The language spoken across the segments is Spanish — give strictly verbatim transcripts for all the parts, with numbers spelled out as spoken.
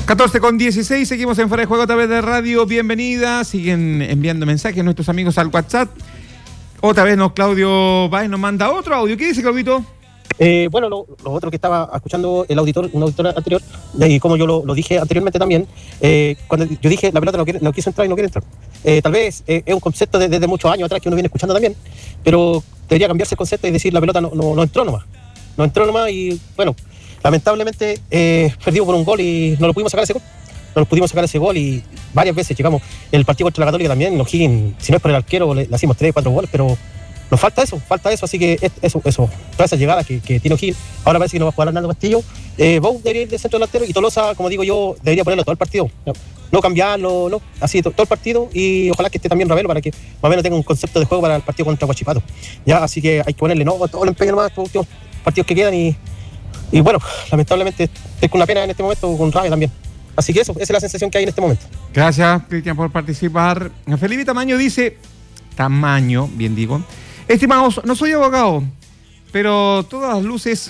catorce con dieciséis, seguimos en Fuera de Juego a través de radio. Bienvenida, siguen enviando mensajes nuestros amigos al WhatsApp. Otra vez nos Claudio Báez nos manda otro audio. ¿Qué dice, Claudito? Eh, bueno, lo, lo otro que estaba escuchando el auditor, un auditor anterior, y como yo lo, lo dije anteriormente también, eh, cuando yo dije la pelota no, quiere, no quiso entrar y no quiere entrar. Eh, tal vez eh, es un concepto desde de, de muchos años atrás que uno viene escuchando también, pero debería cambiarse el concepto y decir la pelota no, no, no entró nomás. No entró nomás y bueno, lamentablemente eh, perdimos por un gol y no lo pudimos sacar ese gol. No nos pudimos sacar ese gol y varias veces llegamos. En el partido contra la Católica también, O'Higgins, si no es por el arquero, le, le hacemos tres, cuatro goles, pero nos falta eso, falta eso, así que eso, eso, todas esas llegadas que, que tiene O'Higgins, ahora parece que no va a jugar Arnaldo Castillo. Eh, Bou debería ir de centro delantero y Tolosa, como digo yo, debería ponerlo todo el partido, no, no cambiarlo, no, así to, todo el partido, y ojalá que esté también Ravelo para que más o menos tenga un concepto de juego para el partido contra Huachipato. Ya, así que hay que ponerle, no, todo el empeño nomás, estos últimos partidos que quedan y, y bueno, lamentablemente estoy con una pena en este momento, con rabia también. Así que eso, esa es la sensación que hay en este momento. Gracias, Cristian, por participar. Felipe Tamaño dice, Tamaño, bien digo, estimados, no soy abogado, pero todas las luces,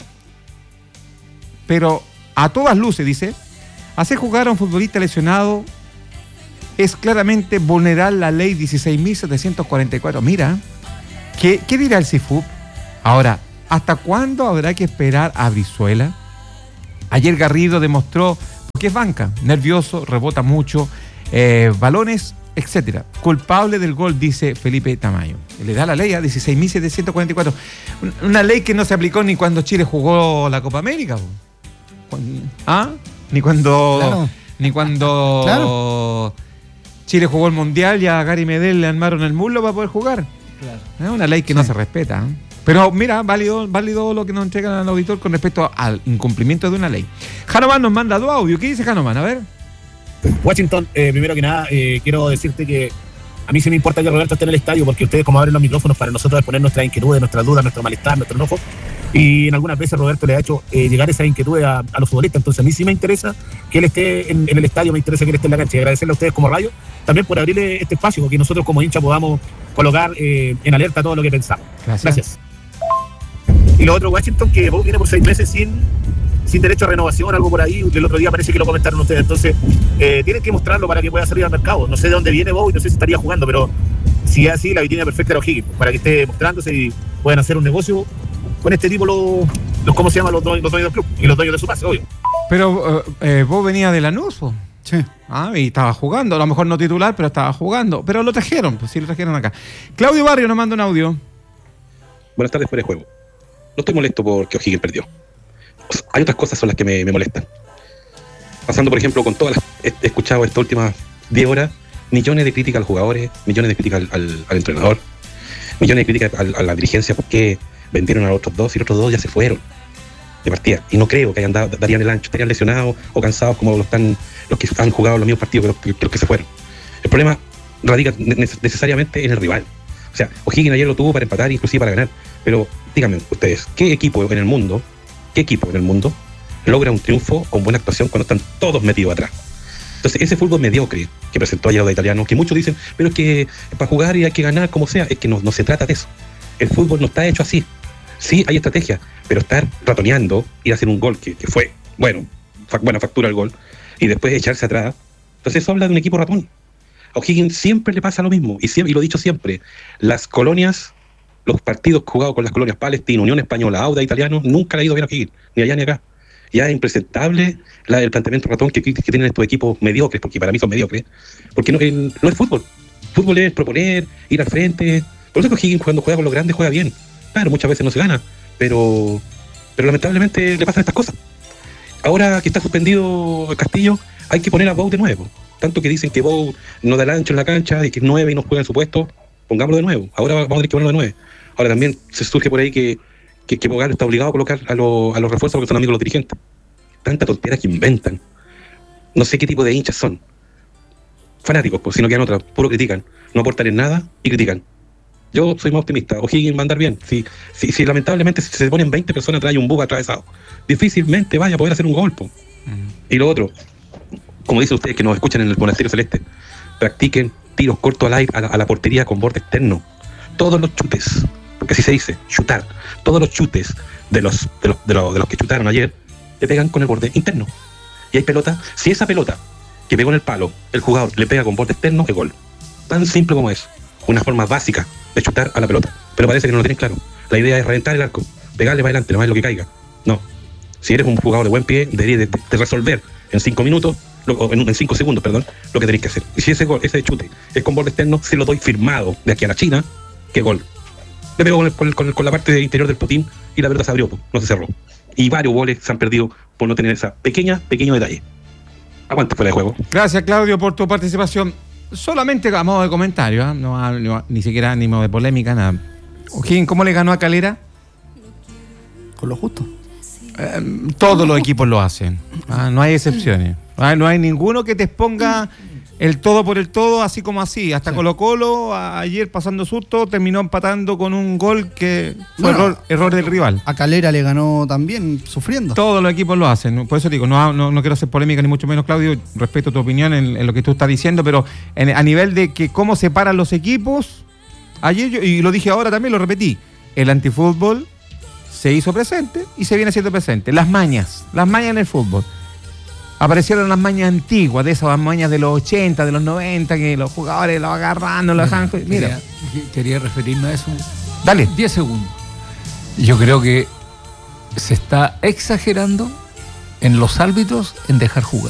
pero a todas luces, dice, hacer jugar a un futbolista lesionado es claramente vulnerar la ley dieciséis mil setecientos cuarenta y cuatro. Mira, ¿qué, qué dirá el C I F U P? Ahora, ¿hasta cuándo habrá que esperar a Brizuela? Ayer Garrido demostró que es banca, nervioso, rebota mucho, eh, balones, etcétera. Culpable del gol, dice Felipe Tamayo. Le da la ley a dieciséis mil setecientos cuarenta y cuatro. Una ley que no se aplicó ni cuando Chile jugó la Copa América. ¿Ah? Ni cuando... Claro. Ni cuando... Claro. Chile jugó el Mundial y a Gary Medel le armaron el muslo para poder jugar. Claro. Es una ley que sí. No se respeta. ¿eh? Pero mira, válido, válido lo que nos entregan al auditor con respecto al incumplimiento de una ley. Janoman nos manda dos audios. ¿Qué dice Janoman? A ver. Washington, eh, primero que nada, eh, quiero decirte que a mí sí me importa que Roberto esté en el estadio, porque ustedes como abren los micrófonos para nosotros exponer nuestras inquietudes, nuestras dudas, nuestro malestar, nuestro enojo, y en algunas veces Roberto le ha hecho eh, llegar esa inquietud a, a los futbolistas. Entonces a mí sí me interesa que él esté en, en el estadio, me interesa que él esté en la cancha, y agradecerle a ustedes como radio también por abrirle este espacio, porque nosotros como hincha podamos colocar eh, en alerta todo lo que pensamos. Gracias. Gracias. Y lo otro, Washington, que vos viene por seis meses sin, sin derecho a renovación, algo por ahí. El otro día parece que lo comentaron ustedes. Entonces, eh, tienen que mostrarlo para que pueda salir al mercado. No sé de dónde viene vos y no sé si estaría jugando, pero si es así, la vitrina perfecta era O'Higgins, para que esté mostrándose y puedan hacer un negocio con este tipo, los, los ¿cómo se llaman? Los dueños, los dueños del club y los dueños de su pase, obvio. Pero eh, vos venías de Lanús, ¿o? Sí. Ah, y estaba jugando, a lo mejor no titular, pero estaba jugando. Pero lo trajeron, pues sí lo trajeron acá. Claudio Barrio nos manda un audio. Buenas tardes, fuera de juego. No estoy molesto porque O'Higgins perdió. O sea, hay otras cosas son las que me, me molestan. Pasando, por ejemplo, con todas las... He, he escuchado estas últimas diez horas millones de críticas a los jugadores, millones de críticas al, al, al entrenador, millones de críticas a, a la dirigencia porque vendieron a los otros dos y los otros dos ya se fueron de partida. Y no creo que hayan dado, darían el ancho, estarían lesionados o cansados como los, están, los que han jugado los mismos partidos que los, que los que se fueron. El problema radica necesariamente en el rival. O sea, O'Higgins ayer lo tuvo para empatar, inclusive para ganar. Pero díganme ustedes, ¿qué equipo en el mundo, qué equipo en el mundo logra un triunfo con buena actuación cuando están todos metidos atrás? Entonces, ese fútbol mediocre que presentó ayer de Italiano, que muchos dicen, pero es que para jugar y hay que ganar como sea, es que no, no se trata de eso. El fútbol no está hecho así. Sí, hay estrategia, pero estar ratoneando, ir a hacer un gol que, que fue, bueno, fa, buena factura el gol, y después echarse atrás. Entonces, eso habla de un equipo ratón. A O'Higgins siempre le pasa lo mismo, y, siempre, y lo he dicho siempre, las colonias, los partidos jugados con las colonias Palestina, Unión Española, Auda, Italiano, nunca le ha ido bien a O'Higgins, ni allá ni acá. Ya es impresentable la, el planteamiento ratón que, que, que tienen estos equipos mediocres, porque para mí son mediocres, porque no, el, no es fútbol. Fútbol es proponer, ir al frente. Por eso que O'Higgins cuando juega con los grandes juega bien. Claro, muchas veces no se gana, pero, pero lamentablemente le pasan estas cosas. Ahora que está suspendido el Castillo, hay que poner a Bou de nuevo. Tanto que dicen que Bou no da el ancho en la cancha y que es nueve y no juega en su puesto, pongámoslo de nuevo. Ahora vamos a tener que ponerlo de nueve. Ahora también se surge por ahí que, que, que Bogal está obligado a colocar a, lo, a los refuerzos porque son amigos de los dirigentes. Tanta tontera que inventan. No sé qué tipo de hinchas son. Fanáticos, pues si no quedan otras, puro critican. No aportan en nada y critican. Yo soy más optimista. O'Higgins va a andar bien. Si, si, si lamentablemente si se ponen veinte personas atrás y un bug atravesado, difícilmente vaya a poder hacer un gol. Uh-huh. Y lo otro, como dicen ustedes que nos escuchan en el Monasterio Celeste, practiquen tiros cortos al aire a la, a la portería con borde externo. Todos los chutes, porque así se dice, chutar, todos los chutes de los, de los, de los, de los que chutaron ayer, le pegan con el borde interno. y hay pelota, si esa pelota que pegó en el palo, el jugador le pega con borde externo, es gol. Tan simple como eso. Una forma básica de chutar a la pelota. Pero parece que no lo tienen claro. La idea es reventar el arco, pegarle para adelante, no es lo que caiga. No. Si eres un jugador de buen pie, deberías de, de resolver en cinco minutos, lo, en, en cinco segundos, perdón, lo que tenés que hacer. Y si ese gol, ese chute es con borde externo, se lo doy firmado de aquí a la China, que gol. Le pegó con, el, con, el, con, el, con la parte interior del potín y la pelota se abrió, no se cerró. Y varios goles se han perdido por no tener esa pequeña, pequeño detalle. Aguante fuera de juego. Gracias, Claudio, por tu participación. Solamente a modo de comentario, ¿eh? no, no, ni siquiera ánimo de polémica, nada. O'Higgins, ¿cómo le ganó a Calera? Con lo justo. Eh, todos los equipos lo hacen. Ah, no hay excepciones. Ah, no hay ninguno que te exponga el todo por el todo, así como así. Hasta sí. Colo Colo, a, ayer pasando susto, terminó empatando con un gol que fue bueno, error, error del rival. A Calera le ganó también, sufriendo. Todos los equipos lo hacen. Por eso digo, no, no, no quiero hacer polémica ni mucho menos, Claudio. Respeto tu opinión en, en lo que tú estás diciendo, pero en, a nivel de que cómo separan los equipos, ayer yo, y lo dije ahora también, lo repetí, el antifútbol se hizo presente y se viene siendo presente. Las mañas, las mañas en el fútbol. Aparecieron las mañas antiguas, de esas mañas de los ochenta, de los noventa, que los jugadores los agarran, los dejan. Mira. Quería, quería referirme a eso. Dale. diez segundos. Yo creo que se está exagerando en los árbitros en dejar jugar.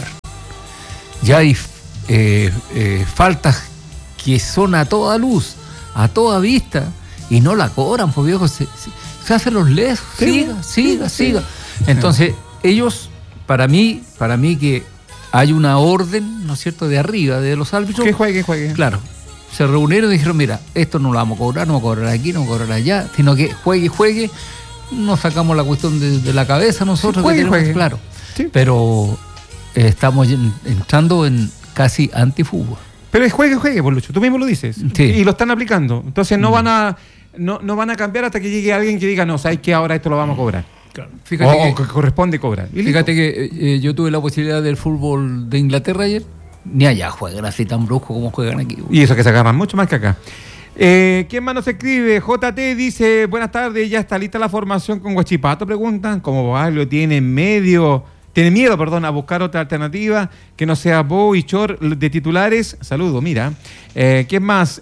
Ya hay eh, eh, faltas que son a toda luz, a toda vista, y no la cobran, pues viejo, se, se, se hacen los lesos, sí, siga, siga, sí, siga. Entonces, sí. ellos... Para mí, para mí que hay una orden, ¿no es cierto?, de arriba, de los árbitros. Que juegue, que juegue. Claro. Se reunieron y dijeron, mira, esto no lo vamos a cobrar, no vamos a cobrar aquí, no vamos a cobrar allá, sino que juegue, juegue. Nos sacamos la cuestión de, de la cabeza nosotros. Sí, juegue, que tenemos, juegue. Claro. Sí. Pero eh, estamos en, entrando en casi antifútbol. Pero es juegue, juegue, por Lucho. Tú mismo lo dices. Sí. Y lo están aplicando. Entonces no mm. van a no, no van a cambiar hasta que llegue alguien que diga, no, sabes que ahora esto lo vamos a cobrar. Claro. Fíjate o que, que corresponde cobrar. Fíjate que eh, yo tuve la posibilidad del fútbol de Inglaterra ayer. Ni allá juegan así tan brusco como juegan aquí. Y eso que se agarran mucho más que acá. Eh, ¿Quién más nos escribe? J T dice, buenas tardes, ya está lista la formación con Huachipato, preguntan. ¿Cómo va? Lo tiene en medio... Tiene miedo, perdón, a buscar otra alternativa que no sea Bo y Chor de titulares. Saludo, mira. Eh, ¿Quién más?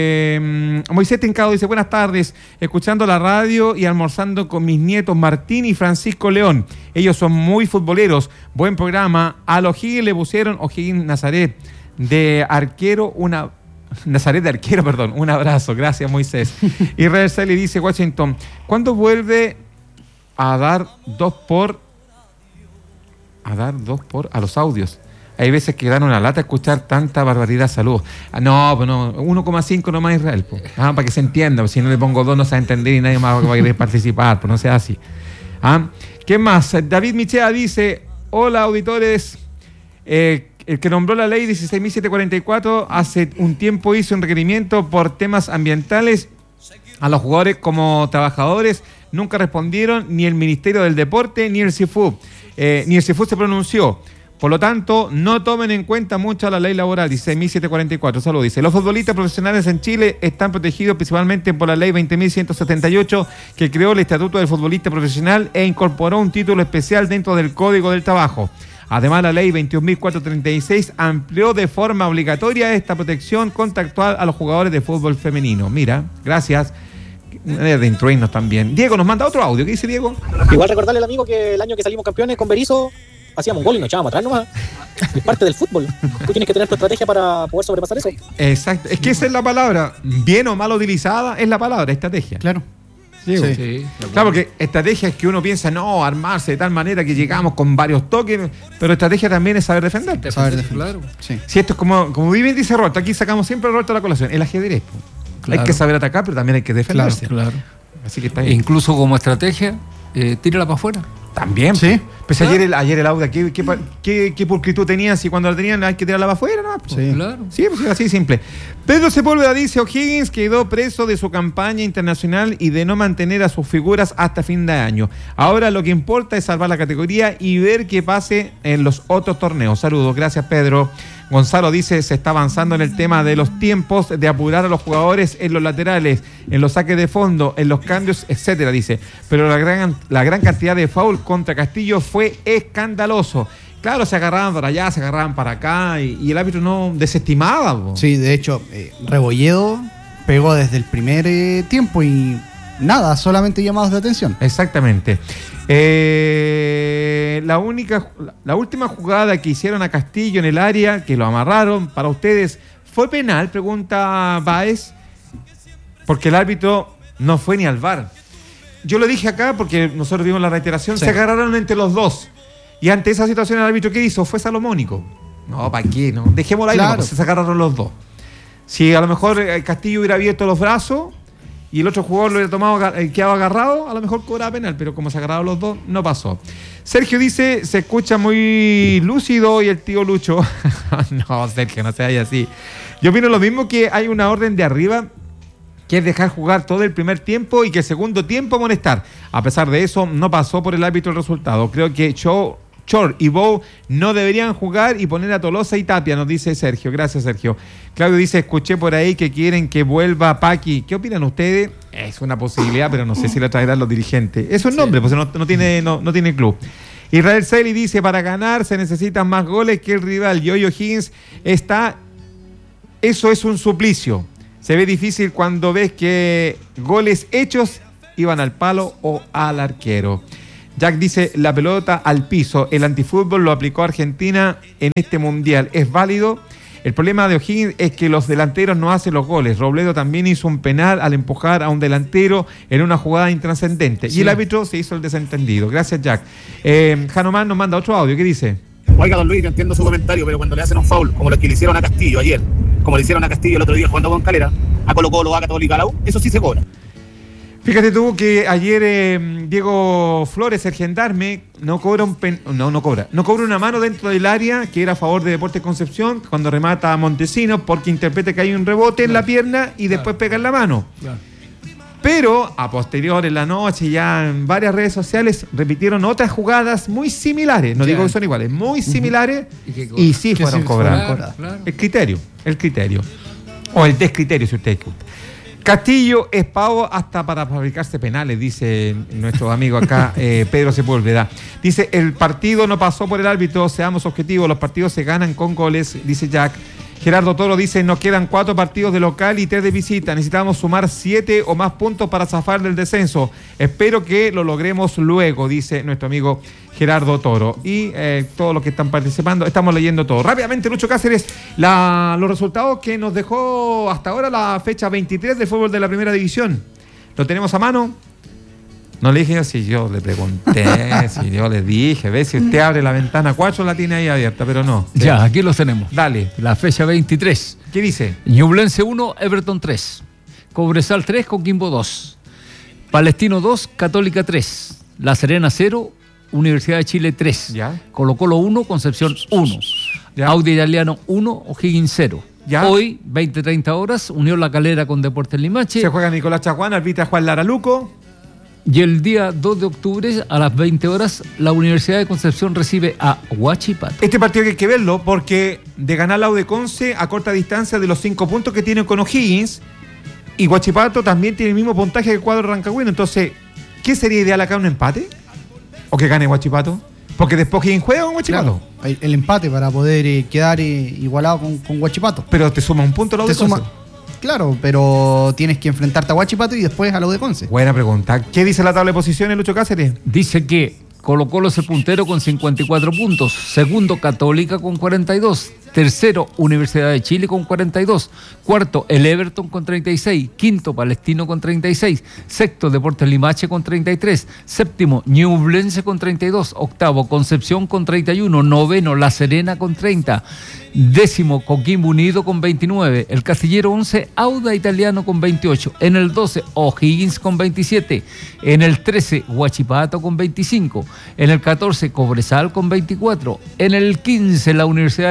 Eh, Moisés Tincado dice, buenas tardes, escuchando la radio y almorzando con mis nietos Martín y Francisco León. Ellos son muy futboleros. Buen programa. A los O'Higgins le pusieron O'Higgins Nazaret de arquero, una... Nazaret de arquero, perdón. Un abrazo. Gracias, Moisés. Y Reversal le dice, Washington, ¿cuándo vuelve a dar dos por... a dar dos por a los audios? Hay veces que dan una lata escuchar tanta barbaridad. Saludos. Ah, no, pues no, uno coma cinco nomás Israel, pues. Ah, para que se entienda, pues si no le pongo dos no se va a entender y nadie más va a querer participar, pues no sea así. ¿Ah? ¿Qué más? David Michea dice, hola auditores, eh, el que nombró la ley dieciséis mil setecientos cuarenta y cuatro hace un tiempo hizo un requerimiento por temas ambientales a los jugadores como trabajadores. Nunca respondieron ni el Ministerio del Deporte ni el C I F U. Eh, ni el C I F U se pronunció. Por lo tanto, no tomen en cuenta mucho la ley laboral dieciséis mil setecientos cuarenta y cuatro. Solo dice, los futbolistas profesionales en Chile están protegidos principalmente por la ley veinte mil ciento setenta y ocho, que creó el Estatuto del Futbolista Profesional e incorporó un título especial dentro del Código del Trabajo. Además, la ley veintiún mil cuatrocientos treinta y seis amplió de forma obligatoria esta protección contractual a los jugadores de fútbol femenino. Mira, gracias. De instruirnos también. Diego nos manda otro audio. ¿Qué dice Diego? Igual recordarle al amigo que el año que salimos campeones con Berizzo hacíamos un gol y nos echábamos atrás nomás. Es parte del fútbol. Tú tienes que tener tu estrategia para poder sobrepasar eso. Exacto. Es que esa es la palabra. Bien o mal utilizada es la palabra, estrategia. Claro. Sí, sí. Sí, claro, porque estrategia es que uno piensa, no, armarse de tal manera que llegamos con varios toques, pero estrategia también es saber defender. Saber defender. Claro. Sí. Si esto es como, como bien dice Roberto, aquí sacamos siempre Roberto a la colación, el ajedrez. Claro. Hay que saber atacar, pero también hay que defenderse. Claro, claro. Así que está bien. Incluso como estrategia, eh, tírala para afuera. También. Sí. Pues claro. ayer el, ayer el Auda, ¿qué, qué, qué, qué pulcritud tenían? Si cuando la tenían hay que tirarla para afuera, ¿no? Pues, sí, claro. Sí, pues así simple. Pedro Sepúlveda dice, O'Higgins quedó preso de su campaña internacional y de no mantener a sus figuras hasta fin de año. Ahora lo que importa es salvar la categoría y ver qué pase en los otros torneos. Saludos. Gracias, Pedro. Gonzalo dice, se está avanzando en el tema de los tiempos, de apurar a los jugadores en los laterales, en los saques de fondo, en los cambios, etcétera, dice. Pero la gran, la gran cantidad de foul contra Castillo fue escandaloso. Claro, se agarraban para allá, se agarraban para acá y, y el árbitro no desestimaba. Po. Sí, de hecho, eh, Rebolledo pegó desde el primer eh, tiempo y nada, solamente llamados de atención. Exactamente. Eh, la única, la última jugada que hicieron a Castillo en el área, que lo amarraron, para ustedes, ¿fue penal? Pregunta Báez, porque el árbitro no fue ni al V A R. Yo lo dije acá porque nosotros vimos la reiteración, sí. Se agarraron entre los dos. Y ante esa situación el árbitro, ¿qué hizo? Fue salomónico. No, ¿para qué? No? Dejémoslo ahí, claro. No, se agarraron los dos. Si a lo mejor Castillo hubiera abierto los brazos y el otro jugador lo hubiera tomado, quedado agarrado, a lo mejor cobraba penal, pero como se agarraron los dos, no pasó. Sergio dice, se escucha muy lúcido y el tío Lucho. No, Sergio, no se vaya así. Yo opino lo mismo, que hay una orden de arriba que es dejar jugar todo el primer tiempo y que el segundo tiempo amonestar. A pesar de eso, no pasó por el árbitro el resultado. Creo que Cho, Chor y Bow no deberían jugar y poner a Tolosa y Tapia, nos dice Sergio. Gracias, Sergio. Claudio dice, escuché por ahí que quieren que vuelva Paqui. ¿Qué opinan ustedes? Es una posibilidad, pero no sé si la traerán los dirigentes. Es un nombre, pues no, no, tiene, no, no tiene club. Israel Celi dice, para ganar se necesitan más goles que el rival. Yoyo Higgins está... Eso es un suplicio. Se ve difícil cuando ves que goles hechos iban al palo o al arquero. Jack dice, la pelota al piso. El antifútbol lo aplicó Argentina en este mundial. ¿Es válido? El problema de O'Higgins es que los delanteros no hacen los goles. Robledo también hizo un penal al empujar a un delantero en una jugada intrascendente. Sí. Y el árbitro se hizo el desentendido. Gracias, Jack. Eh, Hanuman nos manda otro audio. ¿Qué dice? Oiga, don Luis, yo entiendo su comentario, pero cuando le hacen un foul, como los que le hicieron a Castillo ayer, como le hicieron a Castillo el otro día jugando con Calera, a Colo Colo, a Católica, a la U, eso sí se cobra. Fíjate tú que ayer eh, Diego Flores, el gendarme, no cobra un pen... no, no cobra, no cobra una mano dentro del área que era a favor de Deportes Concepción cuando remata a Montesinos porque interpreta que hay un rebote claro. en la pierna y después claro. pega en la mano. Claro. Pero a posterior en la noche ya en varias redes sociales repitieron otras jugadas muy similares, no claro. digo que son iguales, muy similares uh-huh. y, y sí fueron cobradas. Claro, claro. El criterio, el criterio. O el descriterio si ustedes gustan. Castillo es pavo hasta para fabricarse penales, dice nuestro amigo acá, eh, Pedro Sepúlveda. Dice, el partido no pasó por el árbitro, seamos objetivos, los partidos se ganan con goles, dice Jack. Gerardo Toro dice, nos quedan cuatro partidos de local y tres de visita. Necesitamos sumar siete o más puntos para zafar del descenso. Espero que lo logremos luego, dice nuestro amigo Gerardo Toro. Y eh, todos los que están participando, estamos leyendo todo. Rápidamente, Lucho Cáceres, la, los resultados que nos dejó hasta ahora la fecha veintitrés del fútbol de la primera división. ¿Lo tenemos a mano? No le dije si yo le pregunté, si yo le dije, ve si usted abre la ventana cuatro la tiene ahí abierta, pero no. Ya, aquí los tenemos. Dale. La fecha veintitrés. ¿Qué dice? Ñublense uno, Everton tres. Cobresal tres, Coquimbo dos. Palestino dos, Católica tres. La Serena cero, Universidad de Chile tres. Ya. Colo Colo uno, Concepción uno. Ya. Audi Italiano uno, O'Higgins cero. Ya. Hoy, veinte treinta horas, Unión La Calera con Deportes Limache. Se juega Nicolás Chaguán, arbitra Juan Laraluco. Y el día dos de octubre, a las veinte horas, la Universidad de Concepción recibe a Huachipato. Este partido hay que verlo porque de ganar la U de Conce a corta distancia de los cinco puntos que tiene con O'Higgins, y Huachipato también tiene el mismo puntaje que el cuadro rancagüino. Entonces, ¿qué sería ideal acá? ¿Un empate? ¿O que gane Huachipato? Porque después O'Higgins juega con Huachipato. Claro, el, el empate para poder eh, quedar eh, igualado con, con Huachipato. Pero te suma un punto la U de Conce. Claro, pero tienes que enfrentarte a Huachipato y después a la U de Conce. Buena pregunta. ¿Qué dice la tabla de posiciones, Lucho Cáceres? Dice que Colo Colo es el puntero con cincuenta y cuatro puntos. Segundo, Católica con cuarenta y dos. Tercero, Universidad de Chile con cuarenta y dos. Cuarto, el Everton con treinta y seis. Quinto, Palestino con treinta y seis. Sexto, Deportes Limache con treinta y tres. Séptimo, Ñublense con treinta y dos. Octavo, Concepción con treinta y uno. Noveno, La Serena con treinta. Décimo, Coquimbo Unido con veintinueve. El Castillero once, Auda Italiano con veintiocho. En el doce, O'Higgins con veintisiete. En el trece, Huachipato con veinticinco. En el catorce, Cobresal con veinticuatro. En el quince, la Universidad de Concepción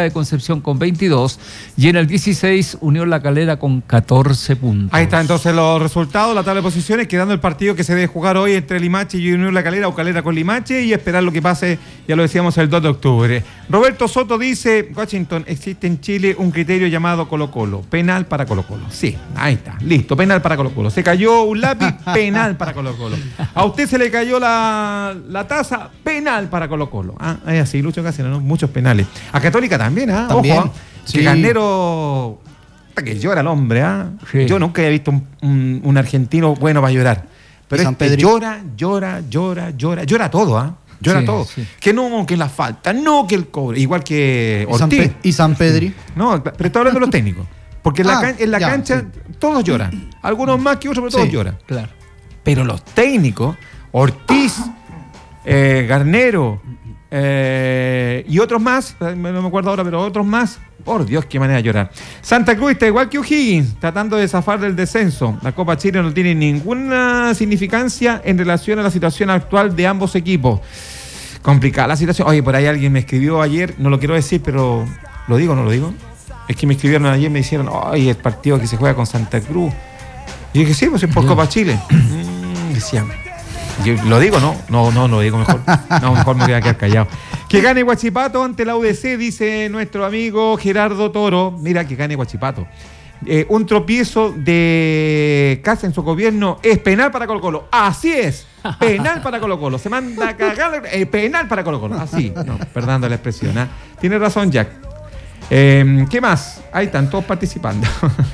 Concepción con veintidós y en el dieciséis Unión La Calera con catorce puntos. Ahí está entonces los resultados, la tabla de posiciones, quedando el partido que se debe jugar hoy entre Limache y Unión La Calera o Calera con Limache y esperar lo que pase, ya lo decíamos, el dos de octubre. Roberto Soto dice, Washington, existe en Chile un criterio llamado Colo Colo, penal para Colo Colo. Sí, ahí está, listo, penal para Colo Colo. Se cayó un lápiz, penal para Colo Colo. A usted se le cayó la, la taza, penal para Colo Colo. Ah, es así, Lucho Cáceres, ¿no? Muchos penales. A Católica también, ¿ah? También, Ojo, ¿ah? sí. Que Garnero, que llora el hombre, ¿ah? Sí. Yo nunca he visto un, un, un argentino bueno para llorar. Pero San este Pedri. llora, llora, llora, llora, llora todo, ¿ah? Llora Sí, todo. sí. Que no, que la falta, no que el cobre. Igual que Y San, Ortiz. Pe- y San Pedri. No, pero estoy hablando de los técnicos. Porque en la, Ah, can- en la ya, cancha todos lloran. Algunos más que otros, pero todos Sí. lloran. Claro. Pero los técnicos, Ortiz, eh, Garnero eh, y otros más, no me acuerdo ahora, pero otros más, por Dios, qué manera de llorar. Santa Cruz está igual que O'Higgins, tratando de zafar del descenso. La Copa Chile no tiene ninguna significancia en relación a la situación actual de ambos equipos. Complicada la situación. Oye, por ahí alguien me escribió ayer, no lo quiero decir, pero ¿lo digo o no lo digo? Es que me escribieron ayer y me dijeron, ay, el partido que se juega con Santa Cruz. Y dije, sí, pues es por Copa Chile. Mm, decían. Yo, ¿lo digo? No, no, no, lo digo mejor. No, mejor me voy a quedar callado. Que gane Huachipato ante la U D C, dice nuestro amigo Gerardo Toro. Mira, que gane Huachipato. Eh, un tropiezo de Casa en su gobierno es penal para Colo Colo. Así es, penal para Colo Colo. Se manda a cagar, eh, penal para Colo Colo. Así, no, perdón la expresión. ¿eh? Tiene razón, Jack. Eh, ¿Qué más? Ahí están todos participando.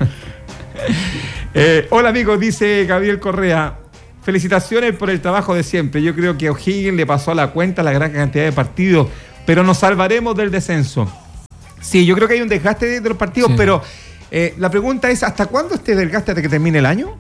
eh, hola amigos, dice Gabriel Correa. Felicitaciones por el trabajo de siempre. Yo creo que O'Higgins le pasó a la cuenta la gran cantidad de partidos, pero nos salvaremos del descenso. Sí, yo creo que hay un desgaste de, de los partidos, Sí. pero eh, la pregunta es, ¿hasta cuándo este desgaste hasta que termine el año?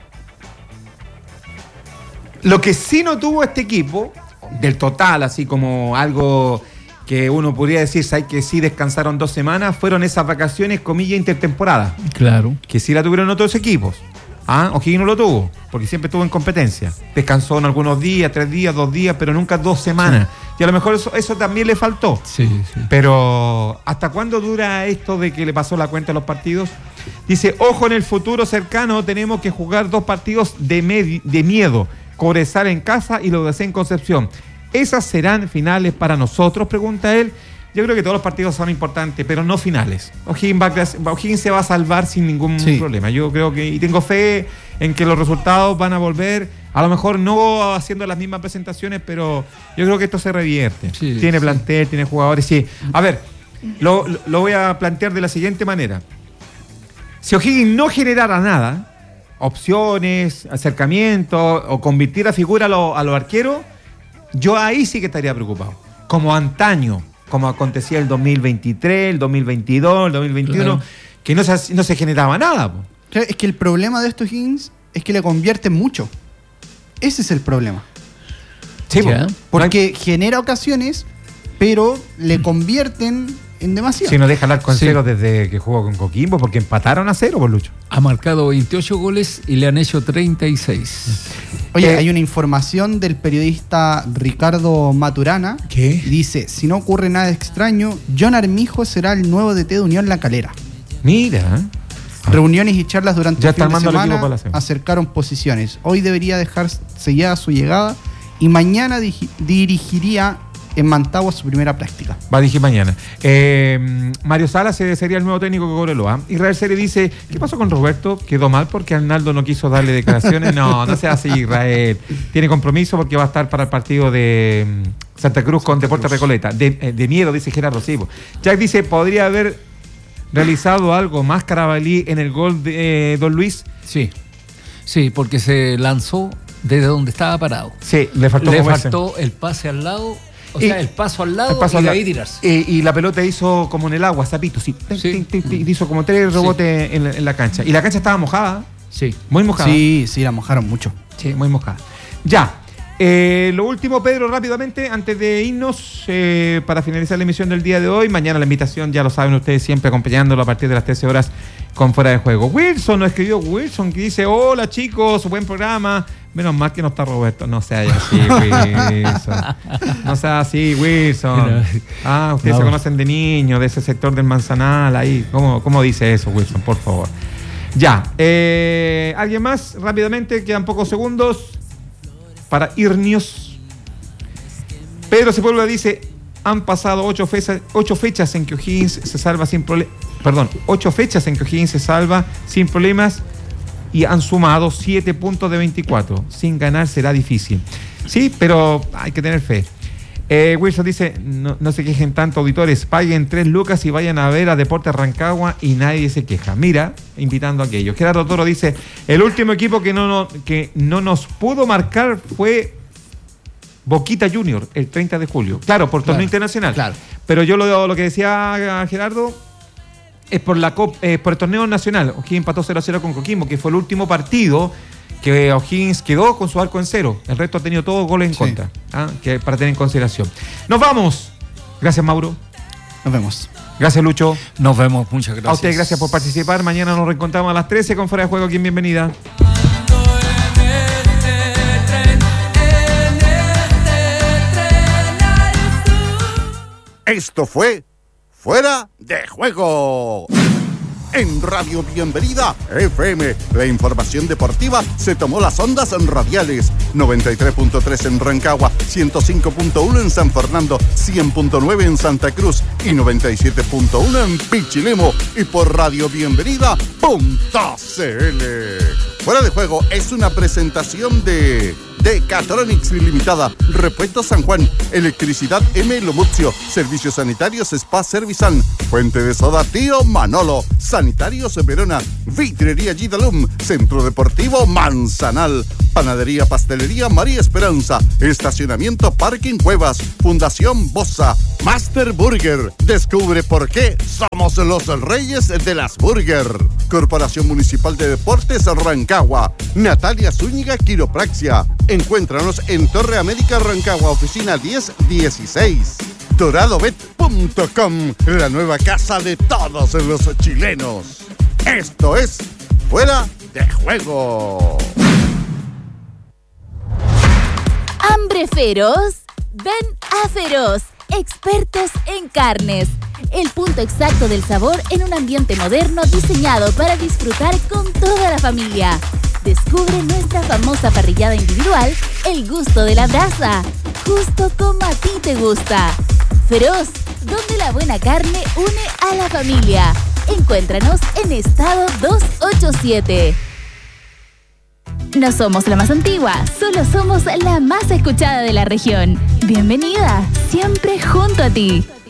Lo que sí no tuvo este equipo, del total, así como algo que uno podría decir, ¿sabes? Que sí descansaron dos semanas, fueron esas vacaciones, comillas, intertemporadas, Claro. que sí la tuvieron otros equipos. Ah, O'Higgins no lo tuvo, porque siempre estuvo en competencia. Descansó en algunos días, tres días, dos días, pero nunca dos semanas. Y a lo mejor eso, eso también le faltó. Sí, sí. Pero, ¿hasta cuándo dura esto de que le pasó la cuenta a los partidos? Dice, ojo, en el futuro cercano tenemos que jugar dos partidos de, medi- de miedo. Cobresal en casa y lo de en Concepción. ¿Esas serán finales para nosotros? Pregunta él. Yo creo que todos los partidos son importantes, pero no finales. O'Higgins, va a- O'Higgins se va a salvar sin ningún Sí. problema. Yo creo que, y tengo fe en que los resultados van a volver, a lo mejor no haciendo las mismas presentaciones, pero yo creo que esto se revierte. Sí, tiene sí. plantel, tiene jugadores, sí. A ver, lo, lo- lo voy a plantear de la siguiente manera. Si O'Higgins no generara nada, opciones, acercamientos, o convirtiera figura a, lo- a los arqueros, yo ahí sí que estaría preocupado. Como antaño, como acontecía el dos mil veintitrés, el dos mil veintidós, el dos mil veintiuno, Claro. que no se, no se generaba nada. Po. Claro, es que el problema de estos Higgins es que le convierten mucho. Ese es el problema. Sí, po. Ya. No hay- Porque genera ocasiones, pero le convierten en demasiado. si no deja el arco en Sí. cero desde que jugó con Coquimbo, porque empataron a cero, por Lucho. Ha marcado veintiocho goles y le han hecho treinta y seis. Oye, Eh, hay una información del periodista Ricardo Maturana. ¿Qué? Y dice, si no ocurre nada extraño, John Armijo será el nuevo D T de Unión La Calera. Mira. ¿eh? Reuniones y charlas durante Ya el está fin de armando el equipo semana para la semana. acercaron posiciones. Hoy debería dejar sellada su llegada y mañana digi- dirigiría en Mantagua su primera práctica. Va a dirigir mañana. Eh, Mario Salas eh, sería el nuevo técnico de Cobreloa. Israel Serie dice, ¿qué pasó con Roberto? ¿Quedó mal porque Arnaldo no quiso darle declaraciones? No, no sea así, Israel. Tiene compromiso porque va a estar para el partido de mm, Santa Cruz con Deportes Recoleta. De, eh, de miedo, dice Gerardo Sibo. Jack dice, ¿podría haber realizado algo más Carabalí en el gol de eh, Don Luis? Sí. Sí, porque se lanzó desde donde estaba parado. Sí, le faltó Le moverse. faltó el pase al lado, o Y- sea, el paso al lado El paso y al de lado. ahí tirarse. Eh, y la pelota hizo como en el agua, zapito, sí. Tin, Sí. tin, tin, tin, hizo como tres rebotes en, la, en la cancha. Y la cancha estaba mojada, Sí. muy mojada. Sí, sí, la mojaron mucho. Sí, muy mojada. Ya. Eh, lo último, Pedro, rápidamente, antes de irnos, eh, para finalizar la emisión del día de hoy, mañana la invitación, ya lo saben ustedes, siempre acompañándolo a partir de las trece horas con Fuera de Juego. Wilson, nos escribió Wilson, que dice, hola chicos, buen programa. Menos mal que no está Roberto. No sea así, Wilson. No sea así, Wilson. Ah, ustedes no. Se conocen de niños, de ese sector del Manzanal, ahí. ¿Cómo, cómo dice eso, Wilson? Por favor. Ya. Eh, ¿Alguien más? Rápidamente, quedan pocos segundos para irnos. Pedro Sepúlveda dice, han pasado ocho, fecha, ocho fechas en que O'Higgins se salva sin problemas. Perdón, ocho fechas en que O'Higgins se salva sin problemas y han sumado siete puntos de veinticuatro. Sin ganar será difícil. Sí, pero hay que tener fe. Eh, Wilson dice, no, no se quejen tanto, auditores, paguen tres lucas y vayan a ver a Deportes Rancagua y nadie se queja. Mira, invitando a aquellos. Gerardo Toro dice, el último equipo que no, no, que no nos pudo marcar fue Boquita Junior, el treinta de julio. Claro, por torneo claro, internacional. Claro. Pero yo lo, lo que decía Gerardo es por la Cop, eh, por el torneo nacional. O'Higgins empató cero a cero con Coquimbo, que fue el último partido que O'Higgins quedó con su arco en cero. El resto ha tenido todos goles en sí. contra, ¿ah? Que para tener en consideración. Nos vamos. Gracias, Mauro. Nos vemos. Gracias, Lucho. Nos vemos, muchas gracias. A ustedes, gracias por participar. Mañana nos reencontramos a las trece con Fuera de Juego aquí en Bienvenida. Esto fue Fuera de Juego. En Radio Bienvenida F M, la información deportiva se tomó las ondas radiales. noventa y tres punto tres en Rancagua, ciento cinco punto uno en San Fernando, cien punto nueve en Santa Cruz y noventa y siete punto uno en Pichilemu y por radio bienvenida punto c l. Fuera de Juego es una presentación de Decatronics Limitada, Repuesto San Juan, Electricidad M. Lomuzio, Servicios Sanitarios Spa Servisan, Fuente de Soda Tío Manolo, Sanitarios Verona, Vitrería Gidalum, Centro Deportivo Manzanal, Panadería Pastelería María Esperanza, Estacionamiento Parking Cuevas, Fundación Bossa, Master Burger, descubre por qué somos los reyes de las burger. Corporación Municipal de Deportes Rancagua, Natalia Zúñiga Quiropraxia. Encuéntranos en Torre América Rancagua, oficina diez dieciséis. Doradobet punto com, la nueva casa de todos los chilenos. Esto es Fuera de Juego. ¿Hambre feroz? Ven a Feroz, expertos en carnes. El punto exacto del sabor en un ambiente moderno diseñado para disfrutar con toda la familia. Descubre nuestra famosa parrillada individual, el gusto de la brasa, justo como a ti te gusta. Feroz, donde la buena carne une a la familia. Encuéntranos en Estado doscientos ochenta y siete. No somos la más antigua, solo somos la más escuchada de la región. Bienvenida, siempre junto a ti.